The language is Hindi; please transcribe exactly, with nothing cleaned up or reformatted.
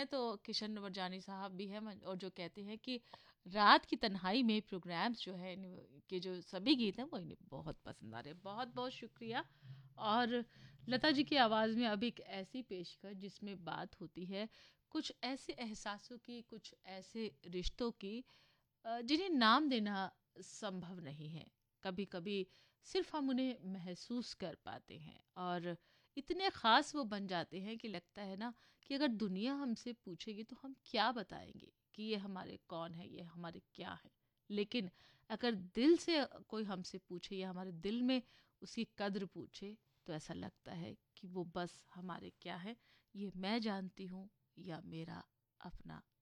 हैं तो किशन वरजानी साहब भी हैं मन- और जो कहते हैं कि रात की तन्हाई में प्रोग्राम्स जो है इन- के जो सभी गीत हैं वो इन्हें बहुत पसंद आ रहे हैं। बहुत बहुत शुक्रिया। और लता जी की आवाज़ में अब एक ऐसी पेशकश जिसमें बात होती है कुछ ऐसे एहसासों की, कुछ ऐसे रिश्तों की अ, जिन्हें नाम देना संभव नहीं है। कभी कभी सिर्फ हम उन्हें महसूस कर पाते हैं और इतने ख़ास वो बन जाते हैं कि लगता है ना कि अगर दुनिया हमसे पूछेगी तो हम क्या बताएंगे कि ये हमारे कौन है, ये हमारे क्या है। लेकिन अगर दिल से कोई हमसे पूछे या हमारे दिल में उसकी कद्र पूछे तो ऐसा लगता है कि वो बस हमारे क्या है, ये मैं जानती हूँ या मेरा अपना